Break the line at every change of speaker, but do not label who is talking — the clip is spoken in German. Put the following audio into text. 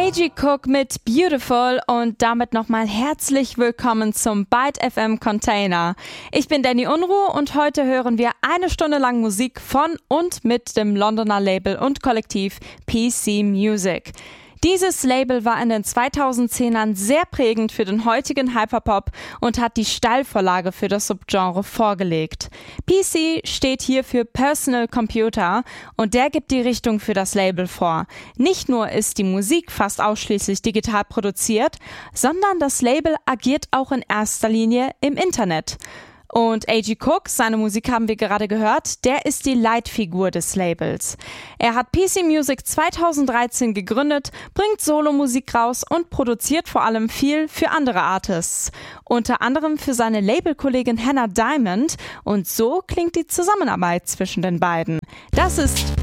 A.G. Cook mit Beautiful und damit nochmal herzlich willkommen zum Byte FM Container. Ich bin Danny Unruh und heute hören wir eine Stunde lang Musik von und mit dem Londoner Label und Kollektiv PC Music. Dieses Label war in den 2010ern sehr prägend für den heutigen Hyperpop und hat die Steilvorlage für das Subgenre vorgelegt. PC steht hier für Personal Computer und der gibt die Richtung für das Label vor. Nicht nur ist die Musik fast ausschließlich digital produziert, sondern das Label agiert auch in erster Linie im Internet. Und A.G. Cook, seine Musik haben wir gerade gehört, der ist die Leitfigur des Labels. Er hat PC Music 2013 gegründet, bringt Solomusik raus und produziert vor allem viel für andere Artists. Unter anderem für seine Labelkollegin Hannah Diamond und so klingt die Zusammenarbeit zwischen den beiden. Das ist